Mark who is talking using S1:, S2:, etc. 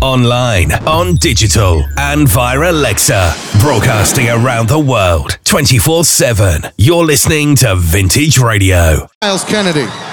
S1: online, on digital, and via Alexa. Broadcasting around the world, 24/7. You're listening to Vintage Radio.
S2: Myles Kennedy.